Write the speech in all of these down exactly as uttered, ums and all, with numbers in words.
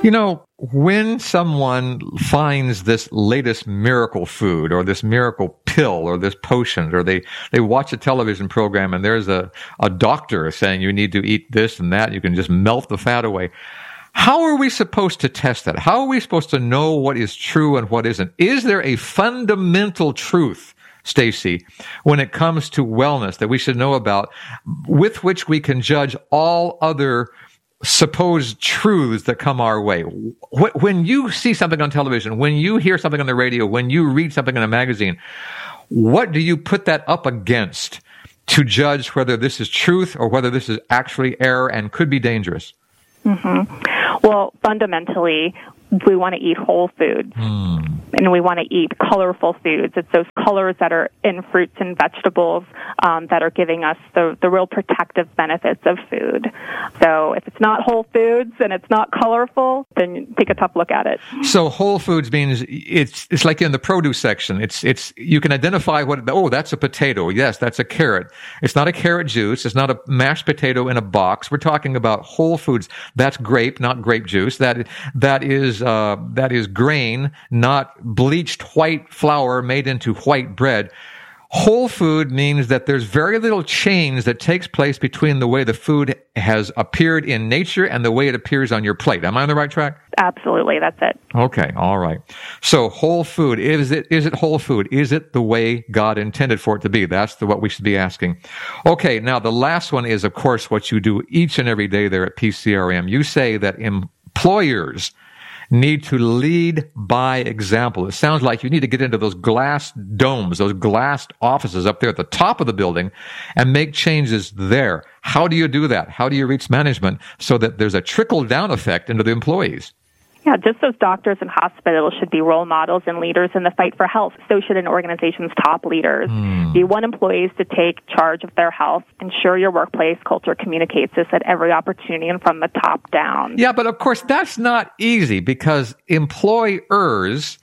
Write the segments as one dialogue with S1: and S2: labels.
S1: You know, when someone finds this latest miracle food or this miracle pill or this potion, or they, they watch a television program and there's a, a doctor saying you need to eat this and that, you can just melt the fat away. How are we supposed to test that? How are we supposed to know what is true and what isn't? Is there a fundamental truth, Stacy, when it comes to wellness that we should know about, with which we can judge all other supposed truths that come our way? When you see something on television, when you hear something on the radio, when you read something in a magazine, what do you put that up against to judge whether this is truth or whether this is actually error and could be dangerous?
S2: Mm-hmm. Well, fundamentally, we want to eat whole foods, mm. and we want to eat colorful foods. It's those colors that are in fruits and vegetables um, that are giving us the, the real protective benefits of food. So if it's not whole foods and it's not colorful, then take a tough look at it.
S1: So whole foods means it's it's like in the produce section. It's it's you can identify what, oh, that's a potato. Yes, that's a carrot. It's not a carrot juice. It's not a mashed potato in a box. We're talking about whole foods. That's grape, not grape juice. That that is Uh, that is grain, not bleached white flour made into white bread. Whole food means that there's very little change that takes place between the way the food has appeared in nature and the way it appears on your plate. Am I on the right track?
S2: Absolutely, that's it.
S1: Okay, all right. So whole food, is it is it whole food? Is it the way God intended for it to be? That's the, what we should be asking. Okay, now the last one is, of course, what you do each and every day there at P C R M. You say that employers need to lead by example. It sounds like you need to get into those glass domes, those glass offices up there at the top of the building and make changes there. How do you do that? How do you reach management so that there's a trickle-down effect into the employees?
S2: Yeah, just as doctors and hospitals should be role models and leaders in the fight for health, so should an organization's top leaders. Mm. You want employees to take charge of their health. Ensure your workplace culture communicates this at every opportunity and from the top down.
S1: Yeah, but of course that's not easy because employers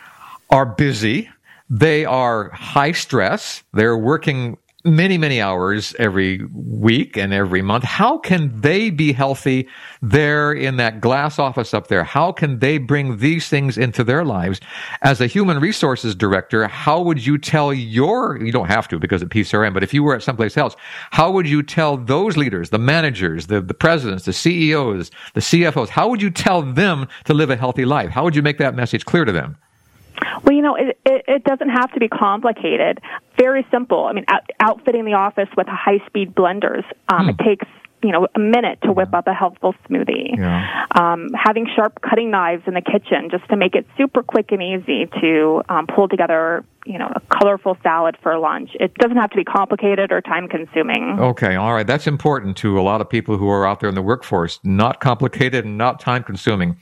S1: are busy. They are high stress. They're working many, many hours every week and every month. How can they be healthy there in that glass office up there? How can they bring these things into their lives? As a human resources director, how would you tell your, you don't have to because at P C R M, but if you were at someplace else, how would you tell those leaders, the managers, the, the presidents, the C E Os, the C F Os, how would you tell them to live a healthy life? How would you make that message clear to them?
S2: Well, you know, it, it, it doesn't have to be complicated. Very simple. I mean, out, outfitting the office with high-speed blenders. Um,
S1: hmm.
S2: It takes, you know, a minute to whip up a healthful smoothie.
S1: Yeah.
S2: Um, having sharp cutting knives in the kitchen just to make it super quick and easy to um, pull together, you know, a colorful salad for lunch. It doesn't have to be complicated or time-consuming.
S1: Okay, all right. That's important to a lot of people who are out there in the workforce. Not complicated and not time-consuming.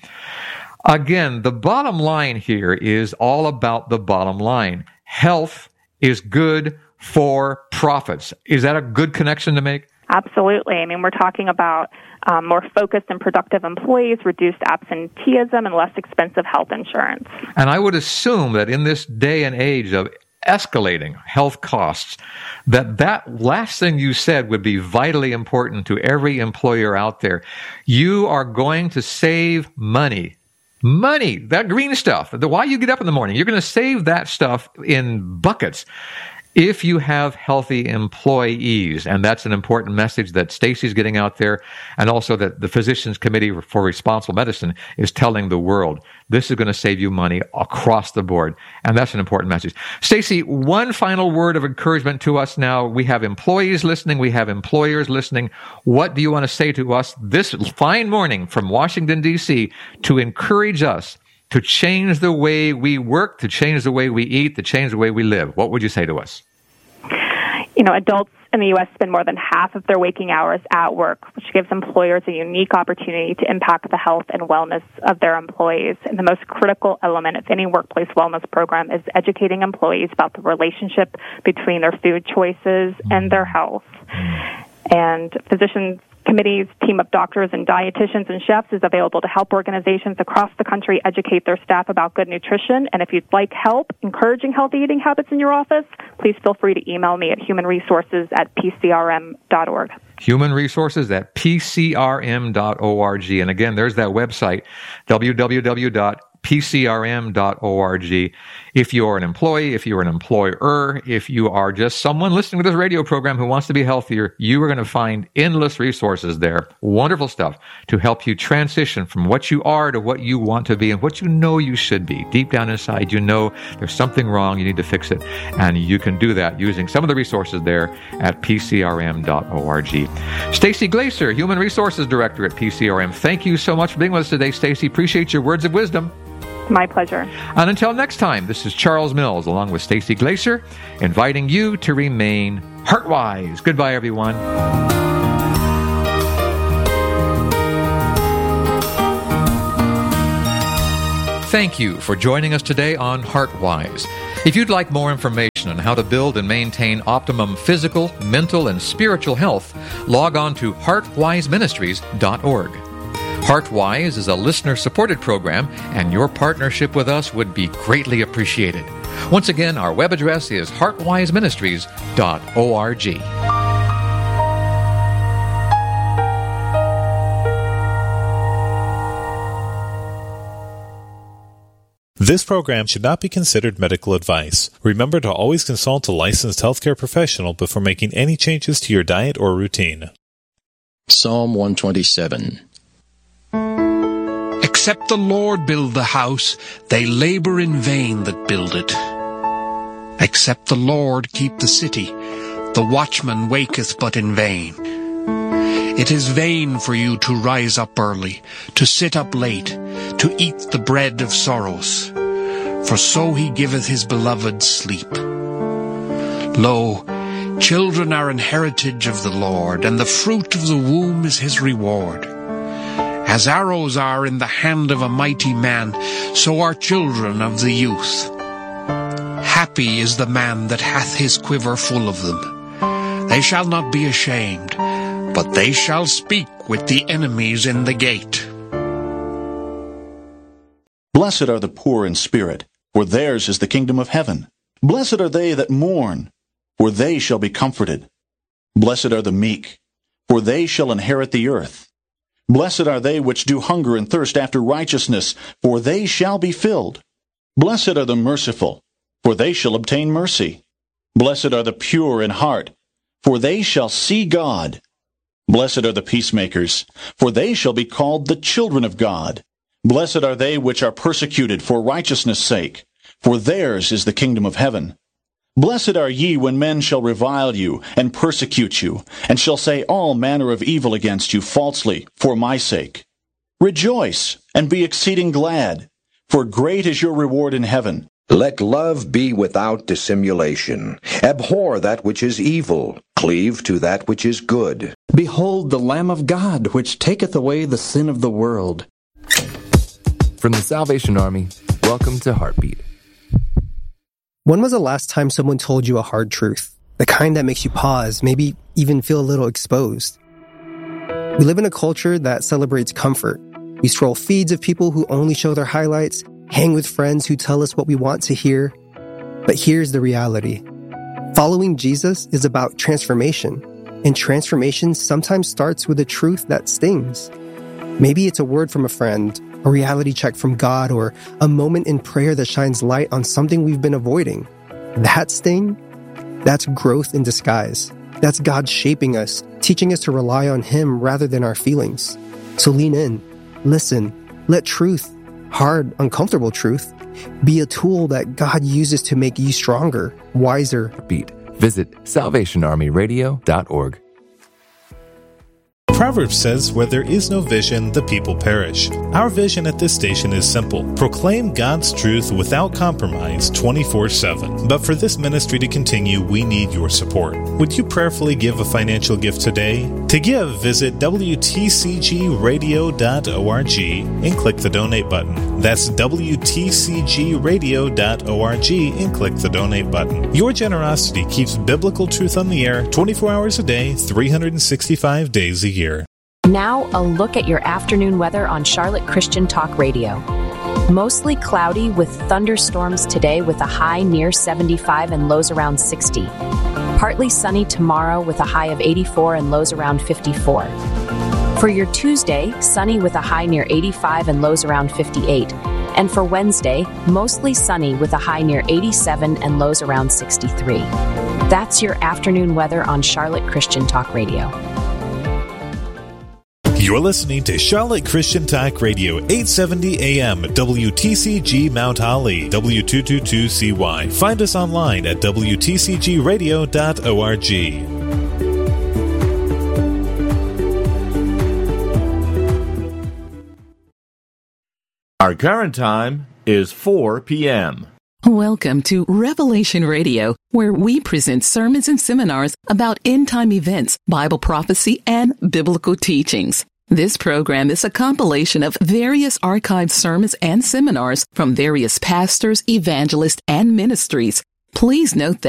S1: Again, the bottom line here is all about the bottom line. Health is good for profits. Is that a good connection to make?
S2: Absolutely. I mean, we're talking about um, more focused and productive employees, reduced absenteeism, and less expensive health insurance.
S1: And I would assume that in this day and age of escalating health costs, that that last thing you said would be vitally important to every employer out there. You are going to save money. Money, that green stuff, the why you get up in the morning, you're going to save that stuff in buckets if you have healthy employees. And that's an important message that Stacy's getting out there, and also that the Physicians Committee for Responsible Medicine is telling the world. This is going to save you money across the board. And that's an important message. Stacy, one final word of encouragement to us now. We have employees listening. We have employers listening. What do you want to say to us this fine morning from Washington, D C to encourage us to change the way we work, to change the way we eat, to change the way we live? What would you say to us?
S2: You know, adults in the U S spend more than half of their waking hours at work, which gives employers a unique opportunity to impact the health and wellness of their employees. And the most critical element of any workplace wellness program is educating employees about the relationship between their food choices and their health. And Physicians Committee's team of doctors and dietitians and chefs is available to help organizations across the country educate their staff about good nutrition. And if you'd like help encouraging healthy eating habits in your office, please feel free to email me at human resources at p c r m dot org.
S1: Human Resources at p c r m dot org. And again, there's that website, w w w dot p c r m dot org. If you're an employee, if you're an employer, if you are just someone listening to this radio program who wants to be healthier, you are going to find endless resources there. Wonderful stuff to help you transition from what you are to what you want to be and what you know you should be. Deep down inside, you know there's something wrong, you need to fix it. And you can do that using some of the resources there at p c r m dot org. Stacy Glaser, Human Resources Director at P C R M. Thank you so much for being with us today, Stacy. Appreciate your words of wisdom.
S2: My pleasure.
S1: And until next time, this is Charles Mills along with Stacy Glaser, inviting you to remain heart-wise. Goodbye, everyone. Thank you for joining us today on HeartWise. If you'd like more information on how to build and maintain optimum physical, mental, and spiritual health, log on to heart wise ministries dot org. HeartWise is a listener-supported program, and your partnership with us would be greatly appreciated. Once again, our web address is heart wise ministries dot org.
S3: This program should not be considered medical advice. Remember to always consult a licensed healthcare professional before making any changes to your diet or routine.
S4: Psalm one twenty-seven.
S5: Except the Lord build the house, they labor in vain that build it. Except the Lord keep the city, the watchman waketh but in vain. It is vain for you to rise up early, to sit up late, to eat the bread of sorrows. For so he giveth his beloved sleep. Lo, children are an heritage of the Lord, and the fruit of the womb is his reward. As arrows are in the hand of a mighty man, so are children of the youth. Happy is the man that hath his quiver full of them. They shall not be ashamed, but they shall speak with the enemies in the gate.
S6: Blessed are the poor in spirit, for theirs is the kingdom of heaven. Blessed are they that mourn, for they shall be comforted. Blessed are the meek, for they shall inherit the earth. Blessed are they which do hunger and thirst after righteousness, for they shall be filled. Blessed are the merciful, for they shall obtain mercy. Blessed are the pure in heart, for they shall see God. Blessed are the peacemakers, for they shall be called the children of God. Blessed are they which are persecuted for righteousness' sake, for theirs is the kingdom of heaven. Blessed are ye when men shall revile you, and persecute you, and shall say all manner of evil against you falsely, for my sake. Rejoice, and be exceeding glad, for great is your reward in heaven.
S7: Let love be without dissimulation. Abhor that which is evil. Cleave to that which is good.
S8: Behold the Lamb of God, which taketh away the sin of the world.
S9: From the Salvation Army, welcome to Heartbeat.
S10: When was the last time someone told you a hard truth? The kind that makes you pause, maybe even feel a little exposed. We live in a culture that celebrates comfort. We scroll feeds of people who only show their highlights, hang with friends who tell us what we want to hear. But here's the reality. Following Jesus is about transformation, and transformation sometimes starts with a truth that stings. Maybe it's a word from a friend, a reality check from God, or a moment in prayer that shines light on something we've been avoiding. That sting, that's growth in disguise. That's God shaping us, teaching us to rely on Him rather than our feelings. So lean in, listen, let truth, hard, uncomfortable truth, be a tool that God uses to make you stronger, wiser.
S9: Beat. Visit salvation army radio dot org.
S3: Proverbs says, where there is no vision, the people perish. Our vision at this station is simple. Proclaim God's truth without compromise twenty-four seven. But for this ministry to continue, we need your support. Would you prayerfully give a financial gift today? To give, visit w t c g radio dot org and click the donate button. That's w t c g radio dot org and click the donate button. Your generosity keeps biblical truth on the air twenty-four hours a day, three hundred sixty-five days a year.
S11: Now, a look at your afternoon weather on Charlotte Christian Talk Radio. Mostly cloudy with thunderstorms today with a high near seventy-five and lows around sixty. Partly sunny tomorrow with a high of eighty-four and lows around fifty-four. For your Tuesday, sunny with a high near eighty-five and lows around fifty-eight. And for Wednesday, mostly sunny with a high near eighty-seven and lows around sixty-three. That's your afternoon weather on Charlotte Christian Talk Radio.
S3: You're listening to Charlotte Christian Talk Radio, eight seventy A M, W T C G Mount Holly, W two twenty-two C Y. Find us online at W T C G radio dot org.
S12: Our current time is four p.m.
S13: Welcome to Revelation Radio, where we present sermons and seminars about end-time events, Bible prophecy, and biblical teachings. This program is a compilation of various archived sermons and seminars from various pastors, evangelists, and ministries. Please note that